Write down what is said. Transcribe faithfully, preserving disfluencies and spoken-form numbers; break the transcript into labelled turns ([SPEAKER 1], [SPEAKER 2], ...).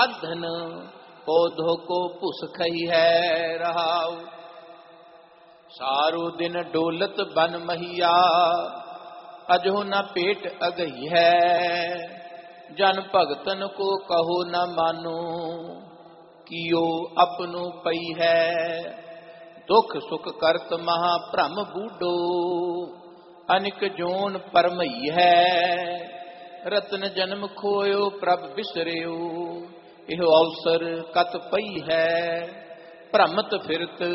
[SPEAKER 1] साधन, पौधों को पुस खई है रहाऊ। सारो दिन डोलत बन महिया, अजो न पेट अगई है। जन भगतन को कहो न मानो, कियो अपनो पई है। दुख सुख करत महा भ्रम बूढ़ो, अनिक जोन परमई है। रतन जन्म खोयो प्रभ बिसरियो, एहो अवसर कत पई है। भ्रमत फिरत